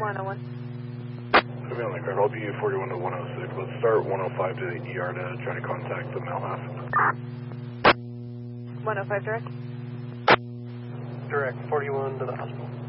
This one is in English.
101. Put me on the grid. I'll be 41 to 106. Let's start 105 to the ER to try to contact the male half. 105 direct? Direct, 41 to the hospital.